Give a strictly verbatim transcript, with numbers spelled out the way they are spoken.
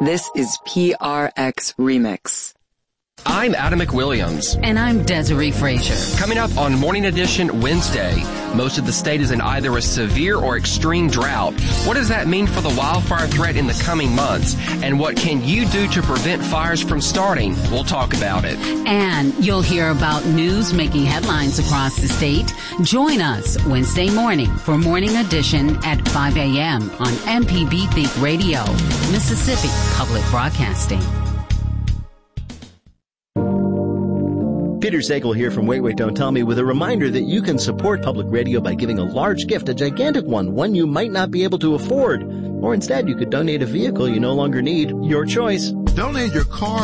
This is P R X Remix. I'm Adam McWilliams. And I'm Desiree Frazier. Coming up on Morning Edition Wednesday, most of the state is in either a severe or extreme drought. What does that mean for the wildfire threat in the coming months? And what can you do to prevent fires from starting? We'll talk about it. And you'll hear about news making headlines across the state. Join us Wednesday morning for Morning Edition at five a.m. on M P B Think Radio, Mississippi Public Broadcasting. Peter Sagal here from Wait, Wait, Don't Tell Me with a reminder that you can support public radio by giving a large gift, a gigantic one, one you might not be able to afford. Or instead, you could donate a vehicle you no longer need. Your choice. Donate your car